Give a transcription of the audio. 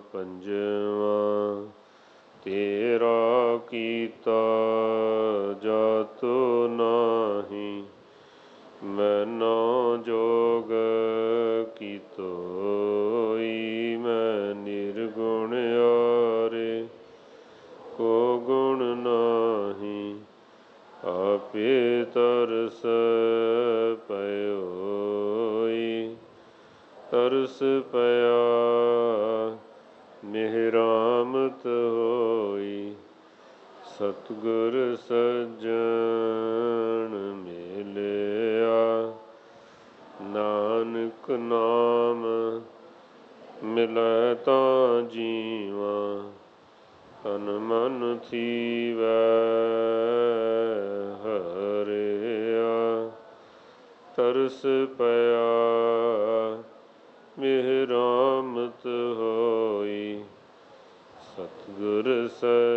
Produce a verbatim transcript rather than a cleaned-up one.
ਪੰਜਵਾਂ। ਤੇਰਾ ਕੀਤਾ ਜਾਤੁ ਨਾਹੀ, ਮੈਨੋ ਜੋਗ ਕੀਤੋਈ। ਮੈਂ ਨਿਰਗੁਣ ਆਰੇ ਕੋ ਗੁਣ ਨਾਹੀ, ਆਪੇ ਤਰਸ ਪਇਓਈ। ਤਰਸ ਪਇਆ ਮਿਹਰਾਮਤ ਹੋਈ, ਸਤਿਗੁਰ ਸੱਜਣ ਮਿਲਿਆ। ਨਾਨਕ ਨਾਮ ਮਿਲੈ ਤਾਂ ਜੀਵਾਂ, ਤਨ ਮਨ ਥੀਵੈ ਹਰਿਆ। ਤਰਸ ਪਇਆ ਮਿਹਰਾਮਤ ਹੋਈ, ਸਤਿਗੁਰ ਸੱਜਣ